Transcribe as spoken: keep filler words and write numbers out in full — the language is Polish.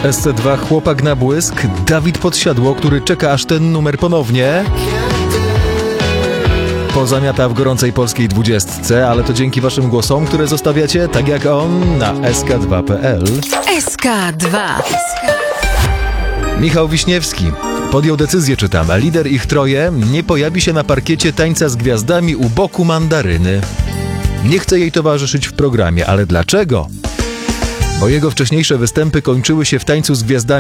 S C dwa Chłopak na błysk, Dawid Podsiadło, który czeka aż ten numer ponownie pozamiata w gorącej polskiej dwudziestce, ale to dzięki waszym głosom, które zostawiacie, tak jak on, na S K dwa kropka P L. S K dwa. Michał Wiśniewski podjął decyzję, czytam, lider ich troje nie pojawi się na parkiecie Tańca z Gwiazdami u boku Mandaryny. Nie chce jej towarzyszyć w programie, ale dlaczego? Bo jego wcześniejsze występy kończyły się w Tańcu z Gwiazdami